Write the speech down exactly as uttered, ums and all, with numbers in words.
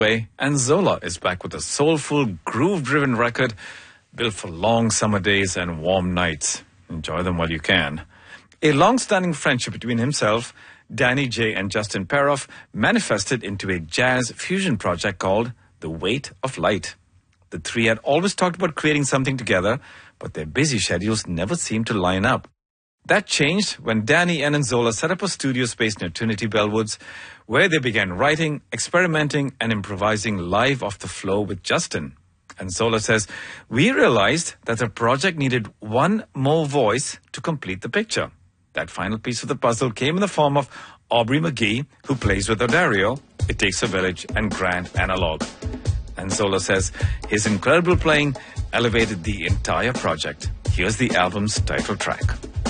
Way, and Zola is back with a soulful, groove-driven record built for long summer days and warm nights. Enjoy them while you can. A long-standing friendship between himself, Danny J, and Justin Peroff manifested into a jazz fusion project called The Weight of Light. The three had always talked about creating something together, but their busy schedules never seemed to line up. That changed when Danny and Zola set up a studio space near Trinity Bellwoods, where they began writing, experimenting, and improvising live off the floor with Justin. And Zola says, "We realized that the project needed one more voice to complete the picture. That final piece of the puzzle came in the form of Aubrey McGee, who plays with Odario, It Takes a Village, and Grand Analog." And Zola says his incredible playing elevated the entire project. Here's the album's title track.